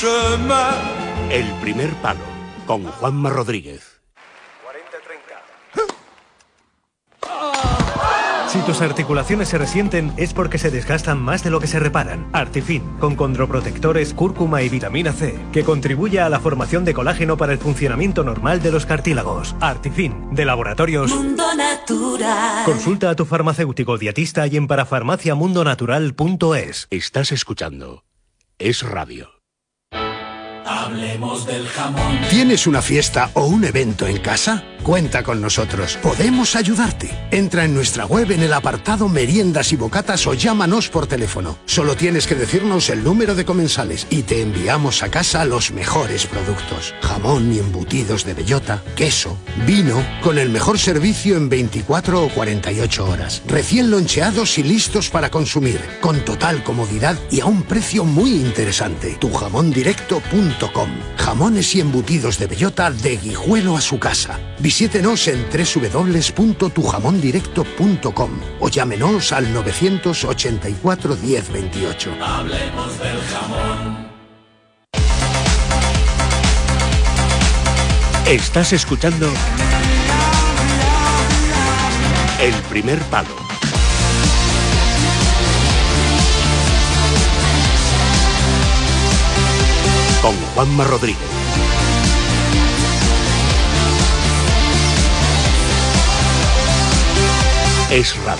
El primer palo, con Juanma Rodríguez. 40-30. Si tus articulaciones se resienten es porque se desgastan más de lo que se reparan. Artifin, con condroprotectores, cúrcuma y vitamina C, que contribuye a la formación de colágeno para el funcionamiento normal de los cartílagos. Artifin, de Laboratorios Mundo Natural. Consulta a tu farmacéutico dietista y en parafarmaciamundonatural.es. Estás escuchando Es Radio. Hablemos del jamón. ¿Tienes una fiesta o un evento en casa? Cuenta con nosotros. Podemos ayudarte. Entra en nuestra web en el apartado Meriendas y Bocatas o llámanos por teléfono. Solo tienes que decirnos el número de comensales y te enviamos a casa los mejores productos. Jamón y embutidos de bellota, queso, vino, con el mejor servicio en 24 o 48 horas. Recién loncheados y listos para consumir, con total comodidad y a un precio muy interesante. Tujamondirecto.com. Jamones y embutidos de bellota de Guijuelo a su casa. Visítenos en www.tujamondirecto.com o llámenos al 984 10 28. Hablemos del jamón. Estás escuchando El primer palo. Con Juanma Rodríguez. Es Radio.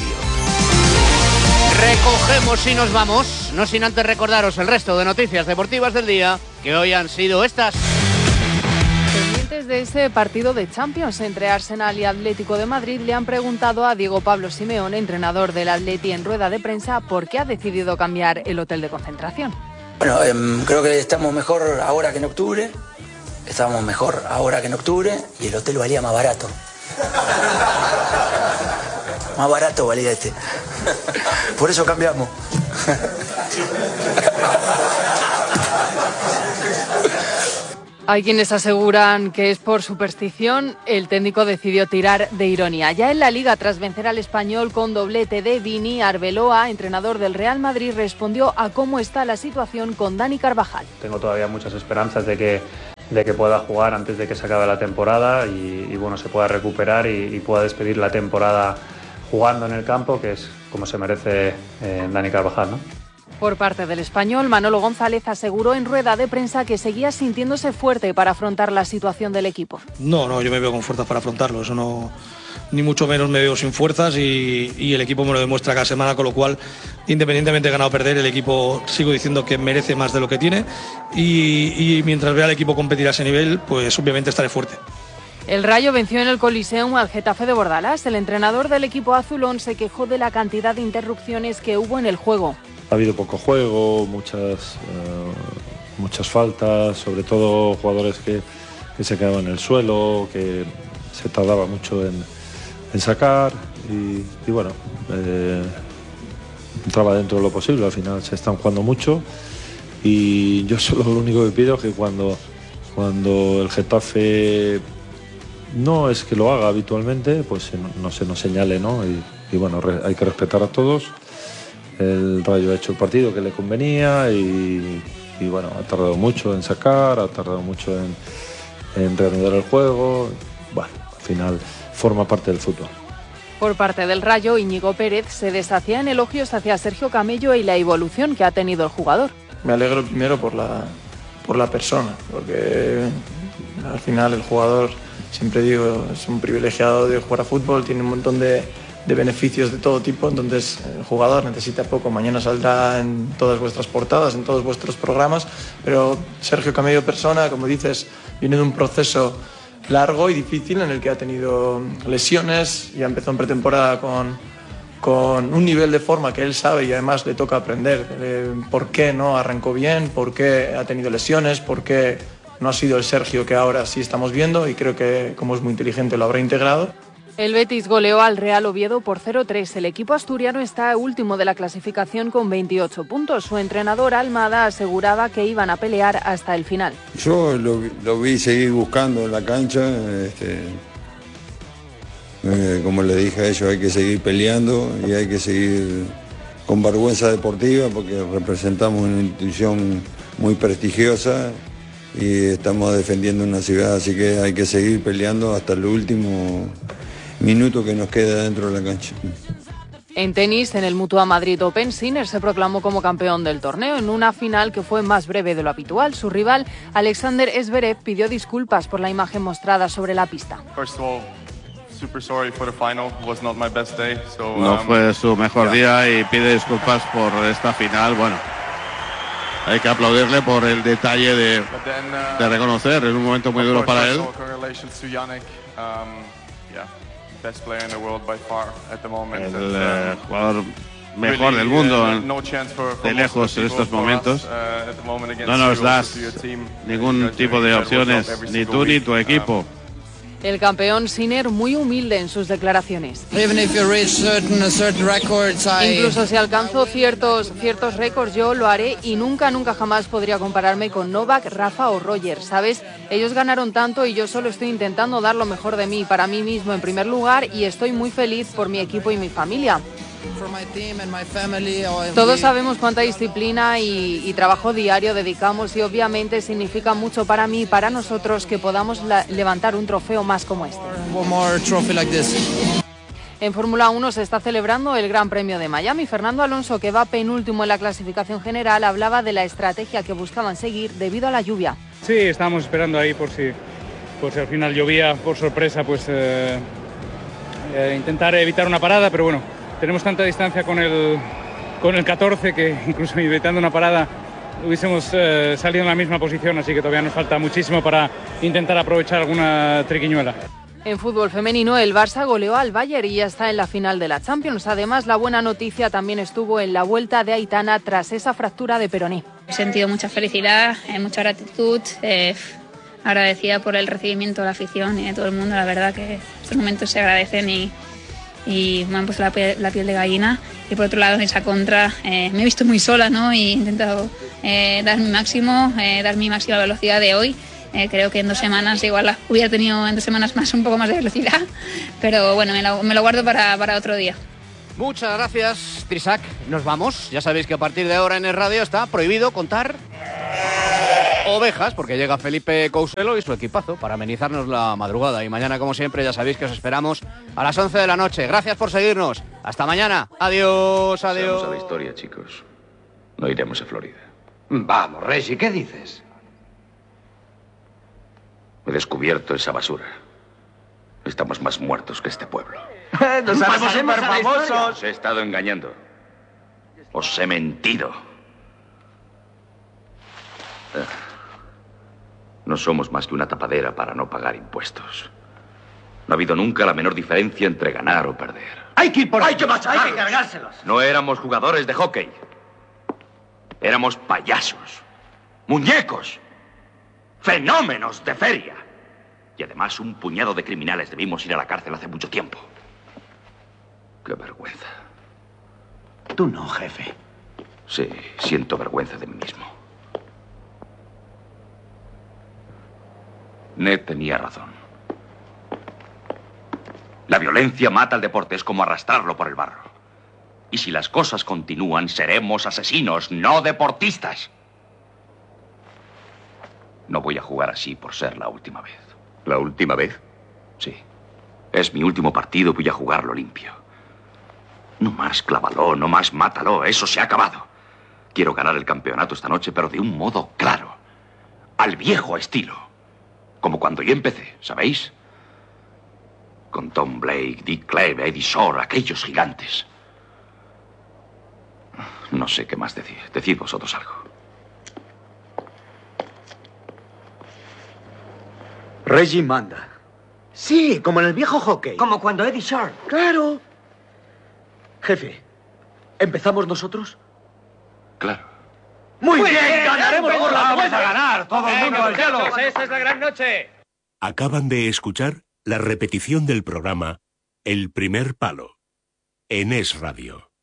Recogemos y nos vamos, no sin antes recordaros el resto de noticias deportivas del día, que hoy han sido estas. Pendientes de ese partido de Champions entre Arsenal y Atlético de Madrid, le han preguntado a Diego Pablo Simeone, entrenador del Atleti, en rueda de prensa, por qué ha decidido cambiar el hotel de concentración. Bueno, creo que estamos mejor ahora que en octubre. Y el hotel valía más barato. Más barato valía este. Por eso cambiamos. Hay quienes aseguran que es por superstición. El técnico decidió tirar de ironía. Ya en la Liga, tras vencer al Español con doblete de Vini, Arbeloa, entrenador del Real Madrid, respondió a cómo está la situación con Dani Carvajal. Tengo todavía muchas esperanzas de que pueda jugar antes de que se acabe la temporada y bueno, se pueda recuperar y pueda despedir la temporada jugando en el campo, que es como se merece Dani Carvajal, ¿no? Por parte del Español, Manolo González aseguró en rueda de prensa que seguía sintiéndose fuerte para afrontar la situación del equipo. No, yo me veo con fuerzas para afrontarlo, eso no, ni mucho menos me veo sin fuerzas y el equipo me lo demuestra cada semana, con lo cual, independientemente de ganar o perder, el equipo sigo diciendo que merece más de lo que tiene y mientras vea al equipo competir a ese nivel, pues obviamente estaré fuerte. El Rayo venció en el Coliseum al Getafe de Bordalás. El entrenador del equipo azulón se quejó de la cantidad de interrupciones que hubo en el juego. Ha habido poco juego, muchas faltas, sobre todo jugadores que se quedaban en el suelo, que se tardaba mucho en sacar y bueno, entraba dentro de lo posible. Al final se están jugando mucho y yo solo lo único que pido es que cuando el Getafe no es que lo haga habitualmente, pues no se nos señale, ¿no? Y bueno, hay que respetar a todos. El Rayo ha hecho el partido que le convenía y bueno, ha tardado mucho en sacar, ha tardado mucho en reanudar el juego. Bueno, al final forma parte del fútbol. Por parte del Rayo, Íñigo Pérez se deshacía en elogios hacia Sergio Camello y la evolución que ha tenido el jugador. Me alegro primero por la persona, porque al final el jugador, siempre digo, es un privilegiado de jugar a fútbol, tiene un montón de beneficios de todo tipo, entonces el jugador necesita poco. Mañana saldrá en todas vuestras portadas, en todos vuestros programas, pero Sergio Camello, persona, como dices, viene de un proceso largo y difícil en el que ha tenido lesiones, ya empezó en pretemporada con un nivel de forma que él sabe y además le toca aprender por qué no arrancó bien, por qué ha tenido lesiones, por qué no ha sido el Sergio que ahora sí estamos viendo, y creo que, como es muy inteligente, lo habrá integrado. El Betis goleó al Real Oviedo por 0-3. El equipo asturiano está último de la clasificación con 28 puntos. Su entrenador, Almada, aseguraba que iban a pelear hasta el final. Yo lo vi seguir buscando en la cancha. Como le dije a ellos, hay que seguir peleando y hay que seguir con vergüenza deportiva, porque representamos una institución muy prestigiosa y estamos defendiendo una ciudad, así que hay que seguir peleando hasta el último minuto que nos queda dentro de la cancha. En tenis, en el Mutua Madrid Open, Sinner se proclamó como campeón del torneo en una final que fue más breve de lo habitual. Su rival, Alexander Zverev, pidió disculpas por la imagen mostrada sobre la pista. No fue su mejor día y pide disculpas por esta final. Bueno, hay que aplaudirle por el detalle de reconocer, es un momento muy duro para él. El jugador mejor del mundo de lejos en estos momentos. No nos das ningún tipo de opciones, ni tú ni tu equipo. El campeón Sinner muy humilde en sus declaraciones. Incluso si alcanzo ciertos récords, yo lo haré y nunca jamás podría compararme con Novak, Rafa o Roger. ¿Sabes? Ellos ganaron tanto y yo solo estoy intentando dar lo mejor de mí, para mí mismo en primer lugar, y estoy muy feliz por mi equipo y mi familia. Todos sabemos cuánta disciplina y trabajo diario dedicamos y obviamente significa mucho para mí y para nosotros que podamos levantar un trofeo más como este. En Fórmula 1 se está celebrando el Gran Premio de Miami. Fernando Alonso, que va penúltimo en la clasificación general, hablaba de la estrategia que buscaban seguir debido a la lluvia. Sí, estábamos esperando ahí por si al final llovía por sorpresa, pues intentar evitar una parada, pero bueno. Tenemos tanta distancia con el 14 que incluso evitando una parada hubiésemos salido en la misma posición, así que todavía nos falta muchísimo para intentar aprovechar alguna triquiñuela. En fútbol femenino, el Barça goleó al Bayern y ya está en la final de la Champions. Además, la buena noticia también estuvo en la vuelta de Aitana tras esa fractura de peroné. He sentido mucha felicidad, mucha gratitud, agradecida por el recibimiento de la afición y de todo el mundo. La verdad que estos momentos se agradecen y me han puesto la piel de gallina. Y por otro lado, en esa contra me he visto muy sola, ¿no? Y he intentado dar mi máximo, dar mi máxima velocidad de hoy. Creo que en 2 semanas igual hubiera tenido en 2 semanas más un poco más de velocidad, pero bueno, me lo guardo para otro día. Muchas gracias, Trisac. Nos vamos. Ya sabéis que a partir de ahora en el radio está prohibido contar ovejas, porque llega Felipe Couselo y su equipazo para amenizarnos la madrugada. Y mañana, como siempre, ya sabéis que os esperamos a las 11 de la noche. Gracias por seguirnos. Hasta mañana. Adiós, adiós. Vamos a la historia, chicos. No iremos a Florida. Vamos, Reggie, ¿qué dices? He descubierto esa basura. Estamos más muertos que este pueblo. ¡Nos hacemos famosos! Os he estado engañando. Os he mentido. No somos más que una tapadera para no pagar impuestos. No ha habido nunca la menor diferencia entre ganar o perder. ¡Hay que ir por ahí! ¡Hay que cargárselos! No éramos jugadores de hockey. Éramos payasos. Muñecos. Fenómenos de feria. Y además un puñado de criminales debimos ir a la cárcel hace mucho tiempo. ¡Qué vergüenza! Tú no, jefe. Sí, siento vergüenza de mí mismo. Ned tenía razón. La violencia mata al deporte, es como arrastrarlo por el barro. Y si las cosas continúan, seremos asesinos, no deportistas. No voy a jugar así por ser la última vez. ¿La última vez? Sí. Es mi último partido, voy a jugarlo limpio. No más clávalo, no más mátalo, eso se ha acabado. Quiero ganar el campeonato esta noche, pero de un modo claro. Al viejo estilo. Como cuando yo empecé, ¿sabéis? Con Tom Blake, Dick Cleve, Eddie Shore, aquellos gigantes. No sé qué más decir. Decid vosotros algo. Reggie manda. Sí, como en el viejo hockey. Como cuando Eddie Shore. ¡Claro! Jefe, ¿empezamos nosotros? Claro. ¡Muy bien! ¡Ganaremos por la ¡Vamos a ganar! ¡Todo el mundo al cielo! ¡Esa es la gran noche! Acaban de escuchar la repetición del programa El Primer Palo en Es Radio.